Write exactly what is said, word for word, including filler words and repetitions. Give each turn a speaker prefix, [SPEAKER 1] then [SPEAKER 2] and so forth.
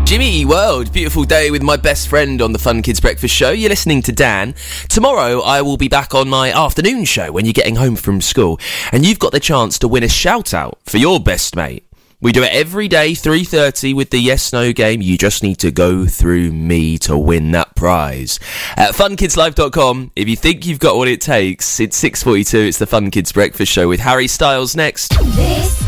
[SPEAKER 1] Jimmy World, beautiful day with my best friend on the Fun Kids Breakfast Show. You're listening to Dan. Tomorrow I will be back on my afternoon show when you're getting home from school, and you've got the chance to win a shout out for your best mate. We do it every day, three thirty, with the Yes No game. You just need to go through me to win that prize. At fun kids live dot com, if you think you've got what it takes, it's six forty-two, it's the Fun Kids Breakfast Show with Harry Styles next.
[SPEAKER 2] This